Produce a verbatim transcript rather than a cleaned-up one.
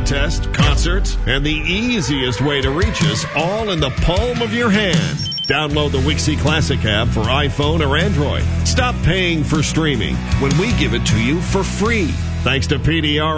contests, concerts, and the easiest way to reach us all in the palm of your hand. Download the Wixie Classic app for iPhone or Android. Stop paying for streaming when we give it to you for free. Thanks to P D R